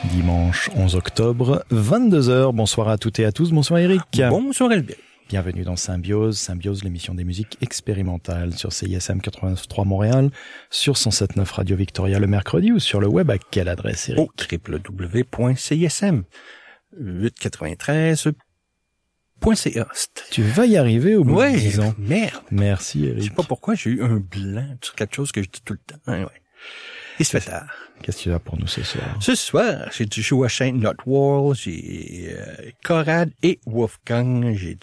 Dimanche 11 octobre, 22h. Bonsoir à toutes et à tous. Bonsoir Eric. Bonsoir Elbert. Bienvenue dans Symbiose. Symbiose, l'émission des musiques expérimentales sur CISM 89.3 Montréal, sur 107.9 Radio Victoria le mercredi ou sur le web à quelle adresse, Eric? Au www.cism893.ca. Tu vas y arriver au bout de 10 ans. Merde. Merci Eric. Je sais pas pourquoi j'ai eu un blanc sur quelque chose que je dis tout le temps. Ouais. Il se fait tard. Qu'est-ce que tu as pour nous ce soir? Ce soir, j'ai du Joachim Notwall, j'ai Corrad et Wolfgang, j'ai